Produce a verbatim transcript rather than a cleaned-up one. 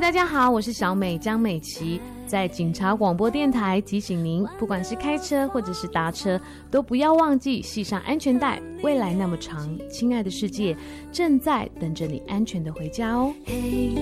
大家好，我是小美江美琪，在警察广播电台提醒您，不管是开车或者是搭车，都不要忘记系上安全带。未来那么长，亲爱的世界正在等着你安全的回家哦。